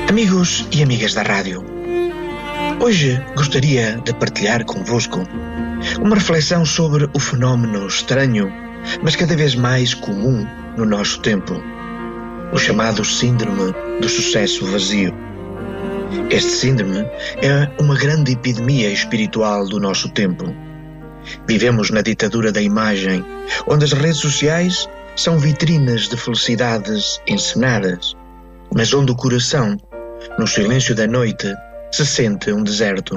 Amigos e amigas da rádio, hoje gostaria de partilhar convosco uma reflexão sobre o fenómeno estranho, mas cada vez mais comum no nosso tempo, o chamado síndrome do sucesso vazio. Este síndrome é uma grande epidemia espiritual do nosso tempo. Vivemos na ditadura da imagem, onde as redes sociais são vitrinas de felicidades encenadas, mas onde o coração, no silêncio da noite, se sente um deserto.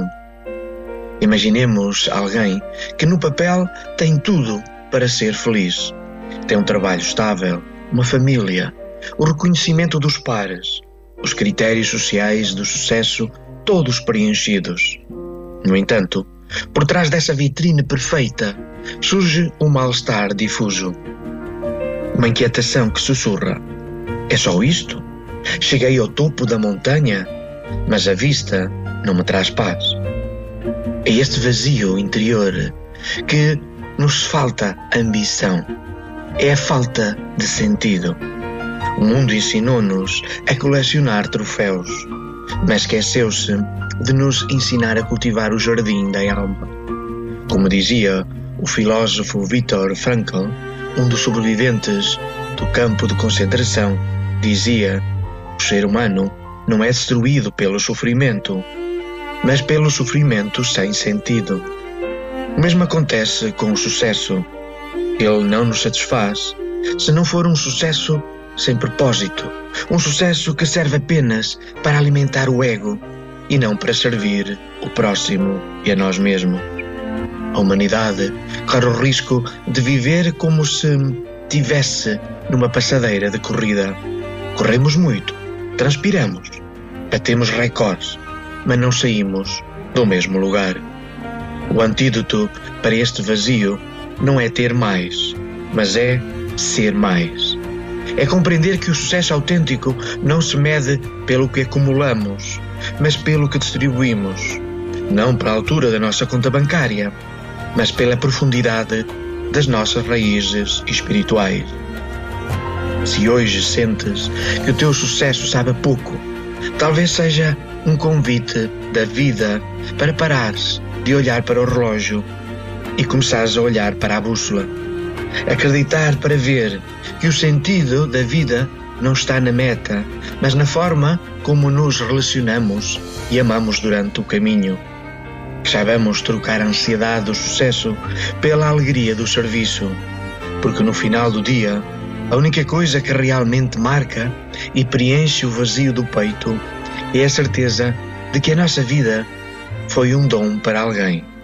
Imaginemos alguém que no papel tem tudo para ser feliz. Tem um trabalho estável, uma família, o reconhecimento dos pares, os critérios sociais do sucesso todos preenchidos. No entanto, por trás dessa vitrine perfeita, surge um mal-estar difuso. Uma inquietação que sussurra: é só isto? Cheguei ao topo da montanha, mas a vista não me traz paz. É este vazio interior que nos falta ambição. É a falta de sentido. O mundo ensinou-nos a colecionar troféus, mas esqueceu-se de nos ensinar a cultivar o jardim da alma. Como dizia o filósofo Viktor Frankl, um dos sobreviventes do campo de concentração, dizia: o ser humano não é destruído pelo sofrimento, mas pelo sofrimento sem sentido. O mesmo acontece com o sucesso. Ele não nos satisfaz se não for um sucesso sem propósito, um sucesso que serve apenas para alimentar o ego e não para servir o próximo e a nós mesmos. A humanidade corre o risco de viver como se estivesse numa passadeira de corrida. Corremos muito, transpiramos, batemos recordes, mas não saímos do mesmo lugar. O antídoto para este vazio não é ter mais, mas é ser mais. É compreender que o sucesso autêntico não se mede pelo que acumulamos, mas pelo que distribuímos. Não para a altura da nossa conta bancária, mas pela profundidade das nossas raízes espirituais. Se hoje sentes que o teu sucesso sabe pouco, talvez seja um convite da vida para parares de olhar para o relógio e começares a olhar para a bússola. Acreditar para ver que o sentido da vida não está na meta, mas na forma como nos relacionamos e amamos durante o caminho. Que saibamos trocar a ansiedade do sucesso pela alegria do serviço, porque no final do dia, a única coisa que realmente marca e preenche o vazio do peito é a certeza de que a nossa vida foi um dom para alguém.